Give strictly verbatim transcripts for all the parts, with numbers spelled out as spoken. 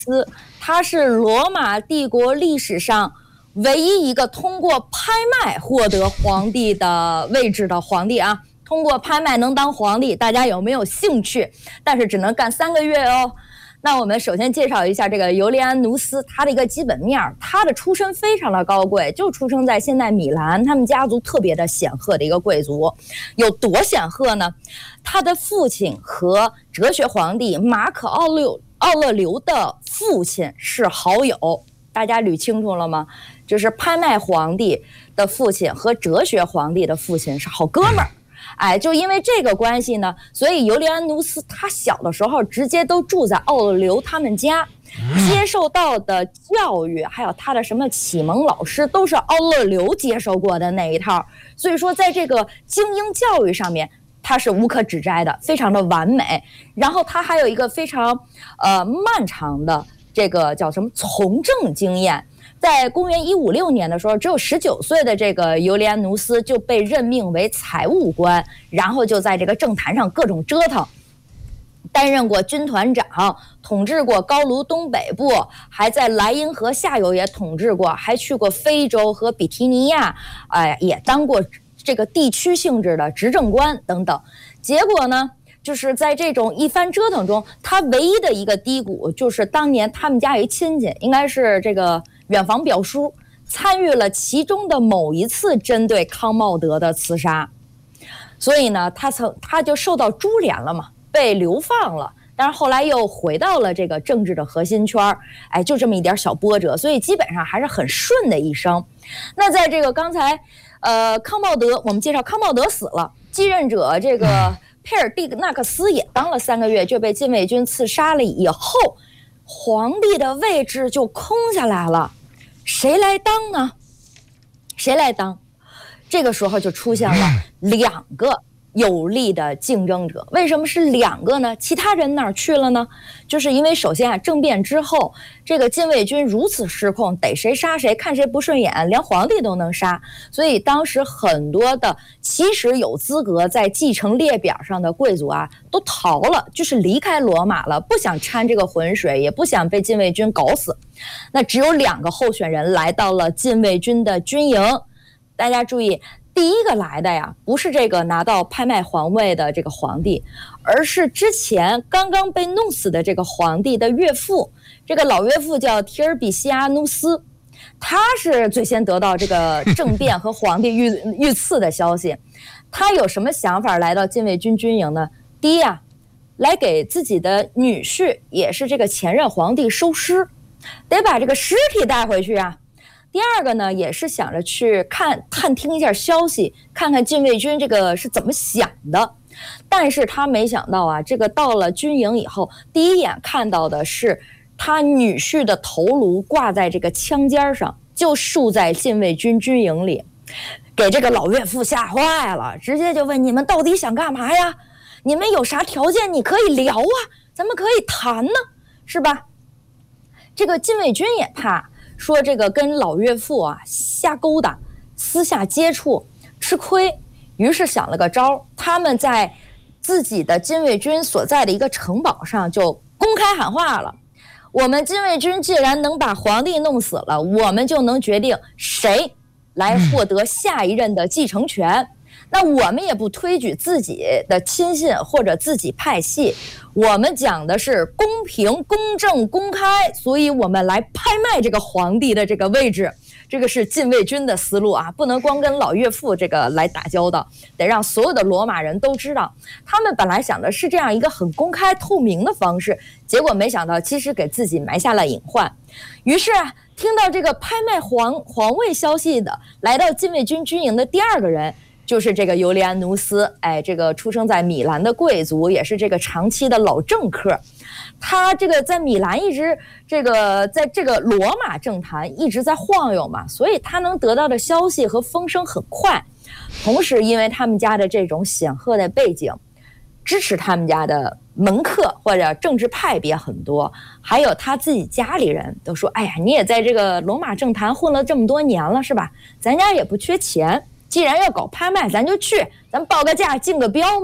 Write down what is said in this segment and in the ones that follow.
斯，他是罗马帝国历史上唯一一个通过拍卖获得皇帝的位置的皇帝啊！通过拍卖能当皇帝，大家有没有兴趣？但是只能干三个月哦。那我们首先介绍一下这个尤利安努斯，他的一个基本面。他的出身非常的高贵，就出生在现在米兰，他们家族特别的显赫的一个贵族。有多显赫呢？他的父亲和哲学皇帝马可奥六奥勒留的父亲是好友，大家捋清楚了吗？就是拍卖皇帝的父亲和哲学皇帝的父亲是好哥们儿。哎，就因为这个关系呢，所以尤利安努斯他小的时候直接都住在奥勒留他们家，接受到的教育还有他的什么启蒙老师都是奥勒留接受过的那一套，所以说在这个精英教育上面他是无可指摘的，非常的完美。然后他还有一个非常呃漫长的这个叫什么从政经验。在公元一五六年的时候，只有十九岁的这个尤利安努斯就被任命为财务官，然后就在这个政坛上各种折腾，担任过军团长，统治过高卢东北部，还在莱茵河下游也统治过，还去过非洲和比提尼亚，哎，也当过这个地区性质的执政官等等。结果呢，就是在这种一番折腾中，他唯一的一个低谷就是当年他们家有一亲戚，应该是这个远房表叔，参与了其中的某一次针对康茂德的刺杀，所以呢，他曾他就受到株连了嘛，被流放了。但是后来又回到了这个政治的核心圈，哎，就这么一点小波折，所以基本上还是很顺的一生。那在这个刚才，呃，康茂德，我们介绍康茂德死了，继任者这个佩尔蒂纳克斯也当了三个月，就被禁卫军刺杀了以后，皇帝的位置就空下来了。谁来当呢？谁来当？这个时候就出现了两个有力的竞争者。为什么是两个呢？其他人哪儿去了呢？就是因为首先啊，政变之后，这个禁卫军如此失控，逮谁杀谁，看谁不顺眼，连皇帝都能杀。所以当时很多的其实有资格在继承列表上的贵族啊，都逃了，就是离开罗马了，不想掺这个浑水，也不想被禁卫军搞死。那只有两个候选人来到了禁卫军的军营。大家注意，第一个来的呀，不是这个拿到拍卖皇位的这个皇帝，而是之前刚刚被弄死的这个皇帝的岳父。这个老岳父叫提尔比西亚努斯，他是最先得到这个政变和皇帝遇遇刺的消息。他有什么想法来到禁卫军军营呢？第一啊，来给自己的女婿，也是这个前任皇帝收尸，得把这个尸体带回去啊。第二个呢，也是想着去看探听一下消息，看看禁卫军这个是怎么想的。但是他没想到啊，这个到了军营以后，第一眼看到的是他女婿的头颅挂在这个枪尖上，就竖在禁卫军军营里，给这个老岳父吓坏了，直接就问：你们到底想干嘛呀？你们有啥条件你可以聊啊，咱们可以谈呢，是吧？这个禁卫军也怕说这个跟老岳父啊瞎勾搭，私下接触吃亏，于是想了个招，他们在自己的禁卫军所在的一个城堡上就公开喊话了：我们禁卫军既然能把皇帝弄死了，我们就能决定谁来获得下一任的继承权。那我们也不推举自己的亲信或者自己派系，我们讲的是公平、公正、公开，所以我们来拍卖这个皇帝的这个位置。这个是禁卫军的思路啊，不能光跟老岳父这个来打交道，得让所有的罗马人都知道。他们本来想的是这样一个很公开透明的方式，结果没想到其实给自己埋下了隐患。于是啊，听到这个拍卖皇皇位消息的来到禁卫军军营的第二个人，就是这个尤利安努斯。哎，这个出生在米兰的贵族，也是这个长期的老政客。他这个在米兰一直这个在这个罗马政坛一直在晃悠嘛，所以他能得到的消息和风声很快。同时因为他们家的这种显赫的背景，支持他们家的门客或者政治派别很多，还有他自己家里人都说：哎呀，你也在这个罗马政坛混了这么多年了是吧，咱家也不缺钱，既然要搞拍卖咱就去，咱报个价竞个标嘛，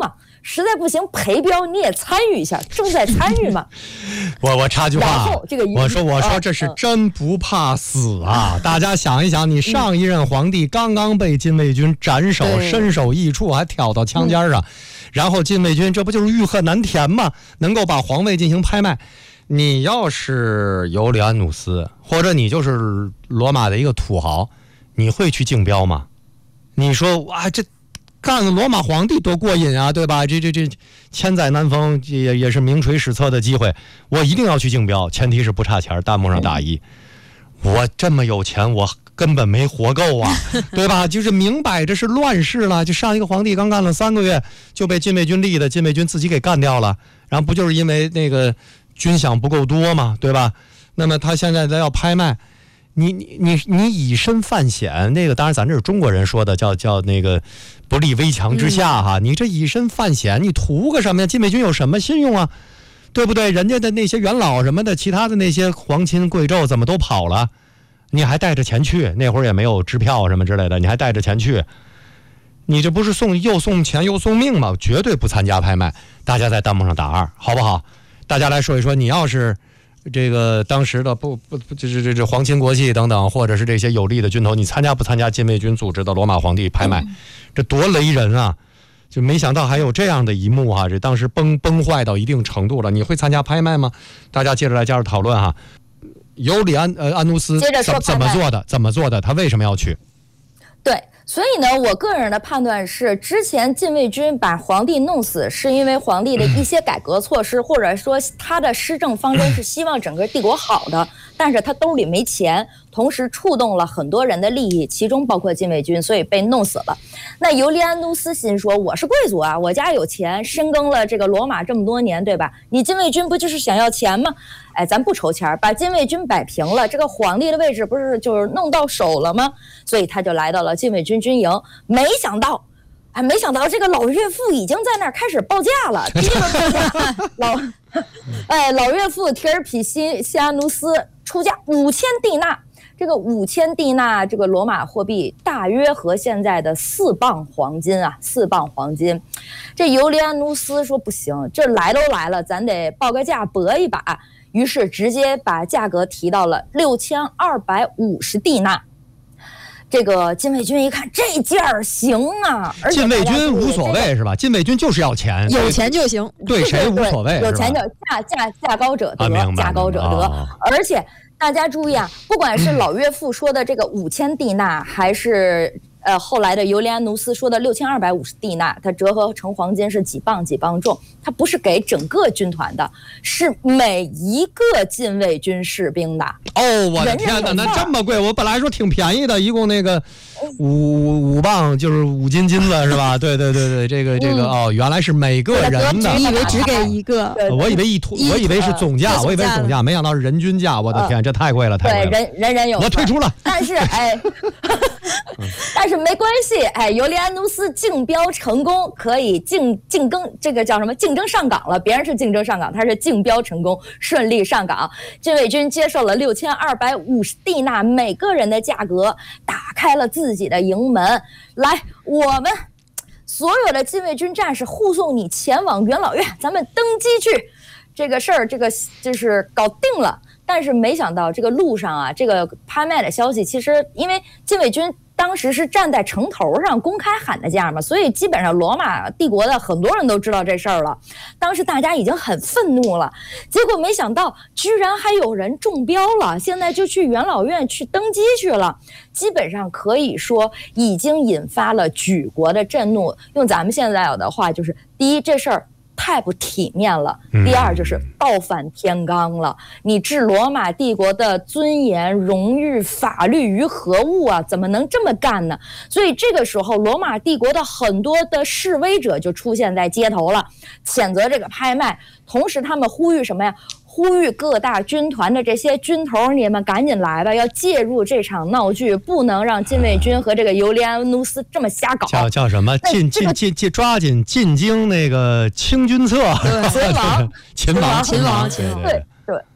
实在不行陪标你也参与一下，重在参与嘛。 我我插句话， 这个我说我说这是真不怕死啊！嗯、大家想一想，你上一任皇帝刚刚被禁卫军斩首，嗯、身首异处，还挑到枪尖上，嗯、然后禁卫军这不就是欲壑难填吗？能够把皇位进行拍卖。你要是尤利安努斯，或者你就是罗马的一个土豪，你会去竞标吗？你说哇，这干了罗马皇帝多过瘾啊，对吧？这这这千载难逢，也也是名垂史册的机会，我一定要去竞标，前提是不差钱。弹幕上打一，我这么有钱，我根本没活够啊，对吧？就是明摆着是乱世了。就上一个皇帝刚干了三个月，就被禁卫军立的，禁卫军自己给干掉了，然后不就是因为那个军饷不够多嘛，对吧？那么他现在在要拍卖。你你你你以身犯险，那个当然咱这是中国人说的，叫叫那个不立危墙之下哈。嗯、你这以身犯险，你图个什么呀？禁卫军有什么信用啊？对不对？人家的那些元老什么的，其他的那些皇亲贵胄怎么都跑了？你还带着钱去？那会儿也没有支票什么之类的，你还带着钱去？你这不是送又送钱又送命吗？绝对不参加拍卖。大家在弹幕上打二，好不好？大家来说一说，你要是。这个当时的不不不就是这这皇亲国戚等等，或者是这些有力的军头，你参加不参加禁卫军组织的罗马皇帝拍卖？嗯、这多雷人啊！就没想到还有这样的一幕啊！这当时崩崩坏到一定程度了。你会参加拍卖吗？大家接着来加入讨论哈。尤里安呃安努斯怎怎么做的？怎么做的？他为什么要去？ 对。所以呢，我个人的判断是，之前禁卫军把皇帝弄死，是因为皇帝的一些改革措施，或者说他的施政方针是希望整个帝国好的，但是他兜里没钱，同时触动了很多人的利益，其中包括禁卫军，所以被弄死了。那尤利安努斯心说，我是贵族啊，我家有钱，深耕了这个罗马这么多年，对吧？你禁卫军不就是想要钱吗？哎，咱不筹钱，把禁卫军摆平了，这个皇帝的位置不是就是弄到手了吗？所以他就来到了禁卫军军营，没想到，哎，没想到这个老岳父已经在那儿开始报价了。第一轮报价，老，哎，老岳父提尔皮西西阿努斯出价五千蒂纳，这个五千蒂纳，这个罗马货币大约和现在的四磅黄金啊，四磅黄金。这尤利安努斯说不行，这来都来了，咱得报个价搏一把。于是直接把价格提到了六千二百五十蒂纳。这个禁卫军一看这价儿行啊，而且禁卫军无所谓是吧？禁卫军就是要钱， 有钱就行， 对谁无所谓， 有钱就价价价高者得，啊、价高者得。哦、而且大家注意啊，不管是老岳父说的这个五千蒂纳，还是呃后来的尤利安努斯说的六千二百五十蒂纳，它折合成黄金是几磅几磅重，它不是给整个军团的，是每一个禁卫军士兵的。 哦，我的天哪，那这么贵！我本来说挺便宜的，一共那个五五磅就是五斤金子是吧？对对对对，这个这个、嗯、哦，原来是每个人的， 你以为只给一个？ 我以为一坨，我以为是总价，我以为是总价，没想到是人均价。我的天，这太贵了，太贵了！ 对，人人人有， 我退出了。 但是哎，但是没关系，哎，尤利安努斯竞标成功，可以竞竞争，这个叫什么？竞争上岗了。别人是竞争上岗，他是竞标成功，顺利上岗。禁卫军接受了六千二百五十蒂纳每个人的价格，打开了自己的营门。来，我们所有的禁卫军战士护送你前往元老院，咱们登基去。这个事儿，这个就是搞定了。但是没想到这个路上啊，这个拍卖的消息，其实因为禁卫军当时是站在城头上公开喊的价嘛，所以基本上罗马帝国的很多人都知道这事儿了。当时大家已经很愤怒了，结果没想到居然还有人中标了，现在就去元老院去登基去了。基本上可以说已经引发了举国的震怒。用咱们现在有的话就是，第一，这事儿太不体面了，第二就是倒反天罡了。你置罗马帝国的尊严、荣誉、法律于何物啊？怎么能这么干呢？所以这个时候，罗马帝国的很多的示威者就出现在街头了，谴责这个拍卖。同时，他们呼吁什么呀？呼吁各大军团的这些军头，你们赶紧来吧，要介入这场闹剧，不能让禁卫军和这个尤利安努斯这么瞎搞。 叫叫什么？进进进进，抓紧进京那个清君侧。 秦王， 秦王， 秦王，秦王。对对。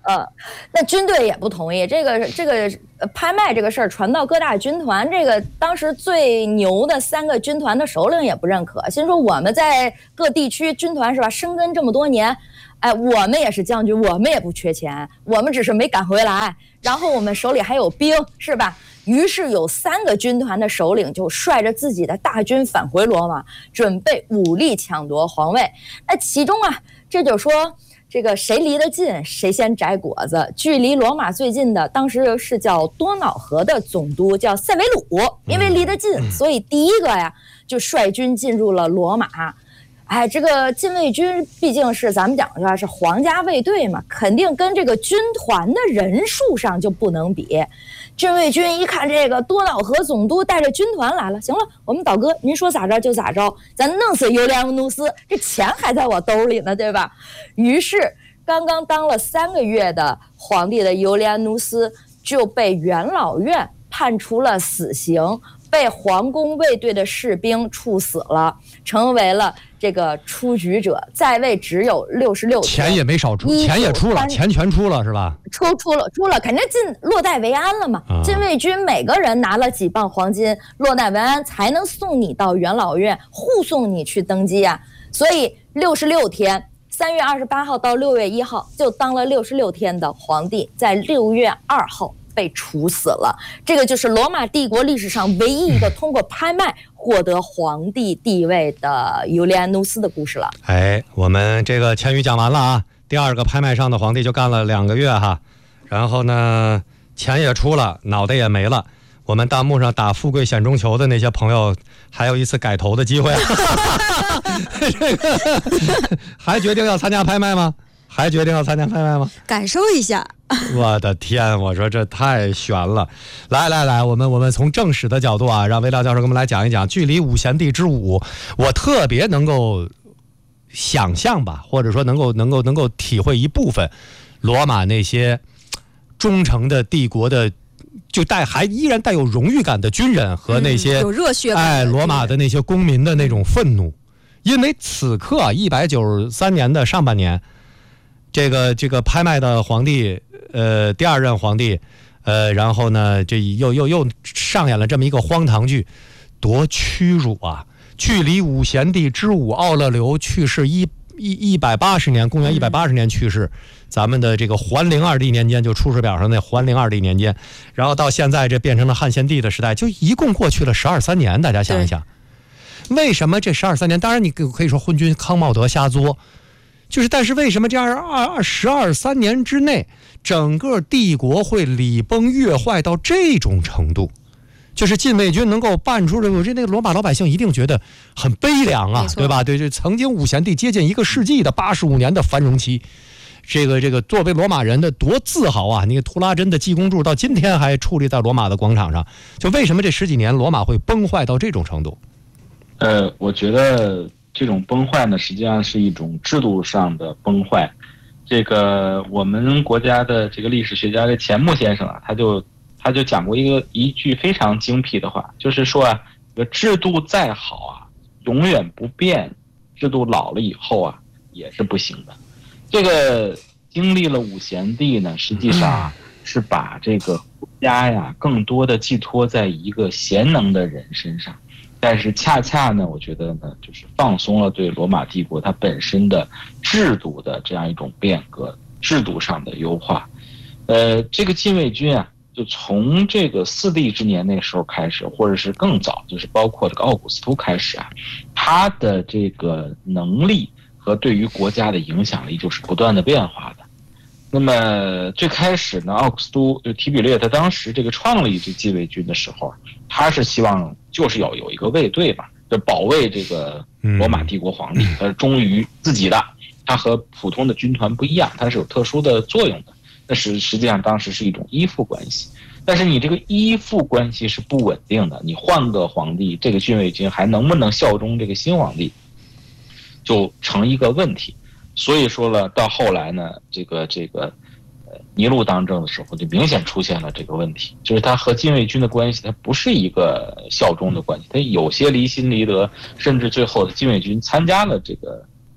呃，那军队也不同意这个这个拍卖这个事儿传到各大军团，这个当时最牛的三个军团的首领也不认可，心说我们在各地区军团是吧，生根这么多年，哎，我们也是将军，我们也不缺钱，我们只是没赶回来，然后我们手里还有兵，是吧？于是有三个军团的首领就率着自己的大军返回罗马，准备武力抢夺皇位。那其中啊，这就说这个谁离得近谁先摘果子。距离罗马最近的当时是叫多瑙河的总督叫塞维鲁，因为离得近，所以第一个呀就率军进入了罗马。哎，这个禁卫军毕竟是咱们讲的是皇家卫队嘛，肯定跟这个军团的人数上就不能比。禁卫军一看这个多瑙河总督带着军团来了，行了，我们倒戈，您说咋着就咋着，咱弄死尤利安努斯，这钱还在我兜里呢，对吧？于是刚刚当了三个月的皇帝的尤利安努斯就被元老院判处了死刑，被皇宫卫队的士兵处死了，成为了这个出局者，在位只有六十六天， 钱也没少出，钱也出了，钱全出了是吧？ 出出了出了，肯定进落袋为安了嘛。啊、禁卫军每个人拿了几磅黄金，落袋为安，才能送你到元老院，护送你去登基啊。所以六十六天，三月二十八号到六月一号，就当了六十六天的皇帝，在六月二号被处死了。这个就是罗马帝国历史上唯一一个通过拍卖获得皇帝地位的尤利安努斯的故事了。 哎，我们这个千羽讲完了啊。第二个拍卖上的皇帝就干了两个月哈，然后呢，钱也出了，脑袋也没了。我们弹幕上打富贵险中求的那些朋友，还有一次改头的机会。这个还决定要参加拍卖吗？还决定要参加拍卖吗？ 感受一下。 我的天，我说这太悬了。来来来，我们我们从正史的角度啊，让魏亮教授给我们来讲一讲距离五贤帝之武，我特别能够想象吧，或者说能够能够能够体会一部分罗马那些忠诚的帝国的，就带还依然带有荣誉感的军人和那些、 嗯、有热血感哎罗马的那些公民的那种愤怒，因为此刻一百九十三年的上半年，这个这个拍卖的皇帝，呃，第二任皇帝，呃，然后呢，这又又又上演了这么一个荒唐剧，多屈辱啊！距离五贤帝之武奥勒留去世一一一百八十年，公元一百八十年去世，咱们的这个桓灵二帝年间，就出师表上那桓灵二帝年间，然后到现在这变成了汉献帝的时代，就一共过去了十二三年，大家想一想，为什么这十二三年？当然你可以说昏君康茂德瞎作。就是，但是为什么这样二二十二三年之内，整个帝国会礼崩乐坏到这种程度？就是禁卫军能够办出这个，这那个罗马老百姓一定觉得很悲凉啊，对吧？对，这曾经五贤帝接近一个世纪的八十五年的繁荣期，这个这个作为罗马人的多自豪啊！那个图拉真的济公柱到今天还矗立在罗马的广场上。就为什么这十几年罗马会崩坏到这种程度？ 呃，我觉得。这种崩坏呢，实际上是一种制度上的崩坏。这个我们国家的这个历史学家这钱穆先生啊，他就他就讲过一个一句非常精辟的话，就是说啊，这个制度再好啊，永远不变，制度老了以后啊，也是不行的。这个经历了五贤帝呢，实际上啊，是把这个国家呀，更多的寄托在一个贤能的人身上。但是恰恰呢，我觉得呢，就是放松了对罗马帝国它本身的制度的这样一种变革，制度上的优化。呃，这个禁卫军啊，就从这个四帝之年那时候开始，或者是更早，就是包括这个奥古斯都开始啊，他的这个能力和对于国家的影响力就是不断的变化的。那么最开始呢，奥古斯都就提比略他当时这个创立这禁卫军的时候，他是希望就是要有一个卫队吧，就保卫这个罗马帝国皇帝，他是忠于自己的，他和普通的军团不一样，他是有特殊的作用的。那实实际上当时是一种依附关系，但是你这个依附关系是不稳定的，你换个皇帝，这个禁卫军还能不能效忠这个新皇帝，就成一个问题。所以说了，到后来呢，这个这个，呃，尼禄当政的时候，就明显出现了这个问题，就是他和禁卫军的关系，他不是一个效忠的关系，他有些离心离德，甚至最后的禁卫军参加了这个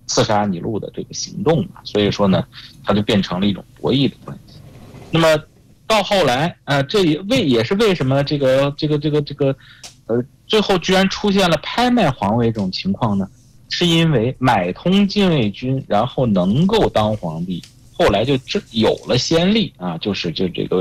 刺杀尼禄的这个行动嘛，所以说呢，它就变成了一种博弈的关系。那么到后来啊、呃，这也为也是为什么这个这个这个这个，呃，最后居然出现了拍卖皇位这种情况呢？是因为买通禁卫军，然后能够当皇帝，后来就有了先例啊，就是就这个